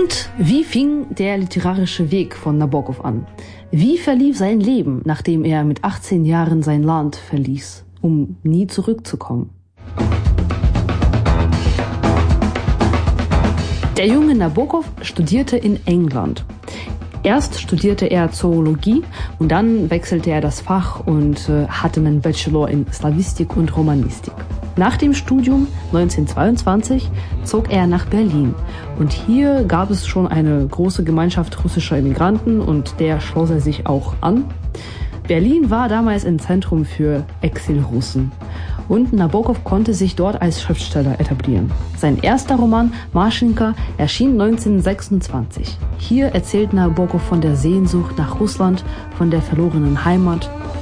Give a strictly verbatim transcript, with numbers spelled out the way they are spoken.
Und wie fing der literarische Weg von Nabokov an? Wie verlief sein Leben, nachdem er mit achtzehn Jahren sein Land verließ, um nie zurückzukommen? Der junge Nabokov studierte in England. Erst studierte er Zoologie und dann wechselte er das Fach und äh, hatte einen Bachelor in Slawistik und Romanistik. Nach dem Studium neunzehnhundertzweiundzwanzig zog er nach Berlin und hier gab es schon eine große Gemeinschaft russischer Immigranten und der schloss er sich auch an. Berlin war damals ein Zentrum für Exilrussen und Nabokov konnte sich dort als Schriftsteller etablieren. Sein erster Roman Maschenka erschien neunzehnhundertsechsundzwanzig. Hier erzählt Nabokov von der Sehnsucht nach Russland, von der verlorenen Heimat